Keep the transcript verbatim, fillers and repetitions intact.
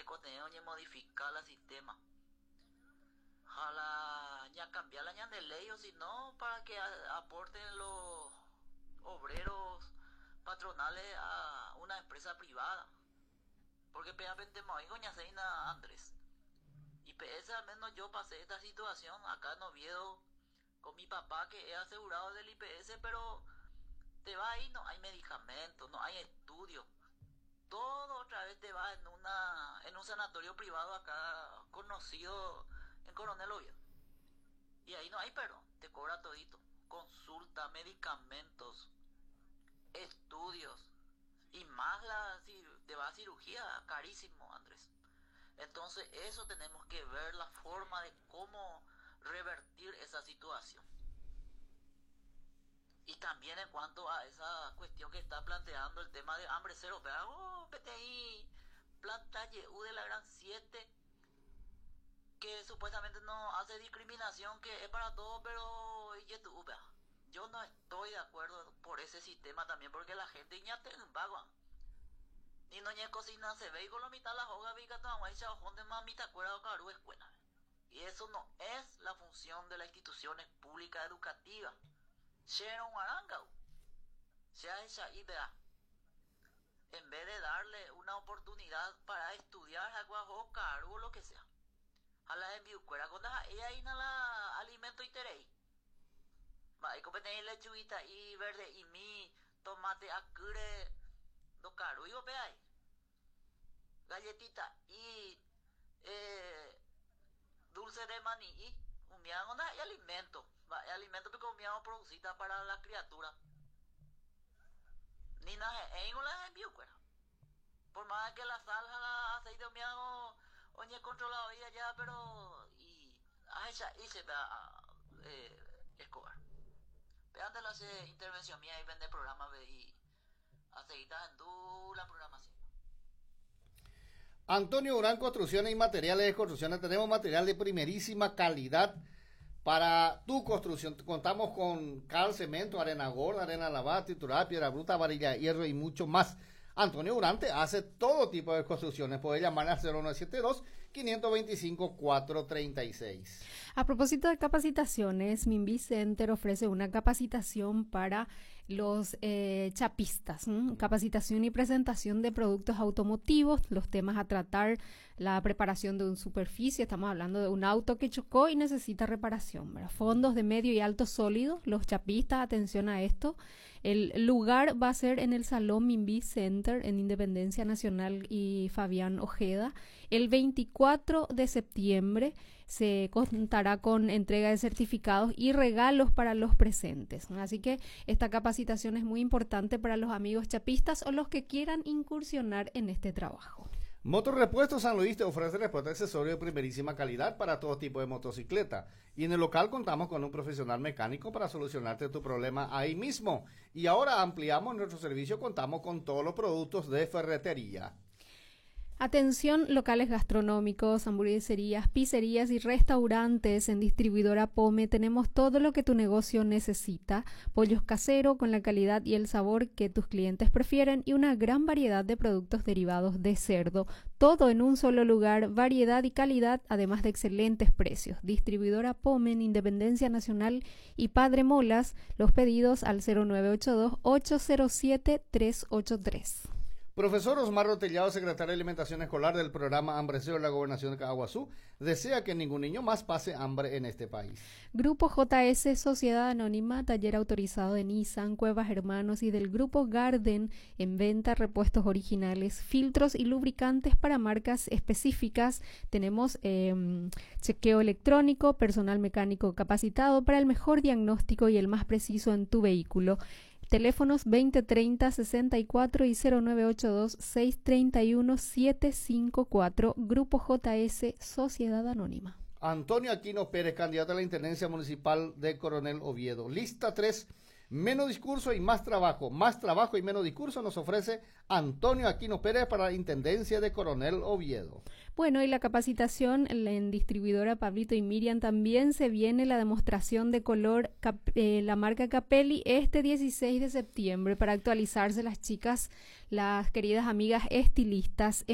tenemos que modificar el sistema. Ojalá ya cambiar la ñan de ley o si no, para que a, aporten los obreros patronales a una empresa privada. Porque realmente me oigo ña seina Andrés. Y P S al menos yo pasé esta situación acá en Oviedo con mi papá que es asegurado del I P S, pero te va ahí, no hay medicamentos, no hay estudios. Todo otra vez te va en una en un sanatorio privado acá conocido en Coronel Oviedo. Y ahí no hay perdón, te cobra todito. Consulta, medicamentos, estudios. Y más la, si te va a cirugía, carísimo, Andrés. Entonces eso tenemos que ver la forma de cómo revertir esa situación. Y también en cuanto a esa cuestión que está planteando el tema de hambre cero, ¿verdad? Oh, P T I, planta Y U de la Gran siete, que supuestamente no hace discriminación, que es para todos, pero YouTube, ¿verdad? Yo no estoy de acuerdo por ese sistema también, porque la gente ya te vaga. Ni no ñe cocina se ve y con la mitad la joga vica toda guay chabón de mamita acuerdo caru escuela. Y eso no es la función de las instituciones públicas educativas. Sharon Warangau. Sea esa idea. En vez de darle una oportunidad para estudiar a guajo caru o lo que sea. A la enviucuera con ella y la alimento y terei. Va, y como tenéis lechuita y verde y mi tomate acure do caru y ahí. Galletita y eh, dulce de maní y un miano y alimento. Va, el alimento que comíamos producida para las criaturas. Ni nada, en una enviucuera. Por más que la sal, la aceite miano oye controlado ella ya, pero y a esa y se va eh, Escobar. Pero antes hace intervención mía y vende programa y aceita en tu la programación. Antonio Durán, construcciones y materiales de construcciones. Tenemos material de primerísima calidad para tu construcción. Contamos con cal, cemento, arena gorda, arena lavada, triturada, piedra bruta, varilla de hierro y mucho más. Antonio Durante hace todo tipo de construcciones. Puede llamar al cero nueve siete dos, cinco dos cinco, cuatro tres seis. A propósito de capacitaciones, Minbi Center ofrece una capacitación para los eh, chapistas, ¿m? Capacitación y presentación de productos automotivos, los temas a tratar, la preparación de una superficie, estamos hablando de un auto que chocó y necesita reparación, ¿verdad? Fondos de medio y alto sólido, los chapistas, atención a esto. El lugar va a ser en el Salón Minbi Center en Independencia Nacional y Fabián Ojeda. El veinticuatro de septiembre se contará con entrega de certificados y regalos para los presentes. Así que esta capacitación es muy importante para los amigos chapistas o los que quieran incursionar en este trabajo. Motorrepuestos San Luis te ofrece repuesto accesorio de primerísima calidad para todo tipo de motocicleta. Y en el local contamos con un profesional mecánico para solucionarte tu problema ahí mismo. Y ahora ampliamos nuestro servicio, contamos con todos los productos de ferretería. Atención, locales gastronómicos, hamburgueserías, pizzerías y restaurantes. En Distribuidora Pome tenemos todo lo que tu negocio necesita. Pollos caseros con la calidad y el sabor que tus clientes prefieren y una gran variedad de productos derivados de cerdo. Todo en un solo lugar, variedad y calidad, además de excelentes precios. Distribuidora Pome en Independencia Nacional y Padre Molas. Los pedidos al cero nueve ocho dos, ocho cero siete, tres ocho tres. Profesor Osmar Rotellado, secretario de Alimentación Escolar del programa Hambre Cero de la Gobernación de Caguazú, desea que ningún niño más pase hambre en este país. Grupo J S, Sociedad Anónima, taller autorizado de Nissan, Cuevas Hermanos y del Grupo Garden, en venta repuestos originales, filtros y lubricantes para marcas específicas. Tenemos eh, chequeo electrónico, personal mecánico capacitado para el mejor diagnóstico y el más preciso en tu vehículo. Teléfonos veinte treinta, sesenta y cuatro y cero nueve ocho dos, seis tres uno, siete cinco cuatro. Grupo J S, Sociedad Anónima. Antonio Aquino Pérez, candidato a la Intendencia Municipal de Coronel Oviedo. Lista tres, menos discurso y más trabajo. Más trabajo y menos discurso nos ofrece Antonio Aquino Pérez para la Intendencia de Coronel Oviedo. Bueno, y la capacitación en Distribuidora Pablito y Miriam también se viene la demostración de color, eh, la marca Capelli, este dieciséis de septiembre para actualizarse las chicas, las queridas amigas estilistas.